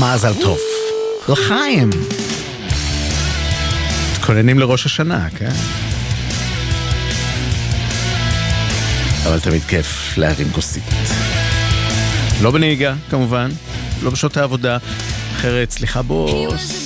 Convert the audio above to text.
מזל טוב. לחיים. מתכוננים לראש השנה, כן? אבל תמיד כיף להרים כוסית. לא בנהיגה, כמובן. לא בשעות העבודה. אחרת, סליחה בוס.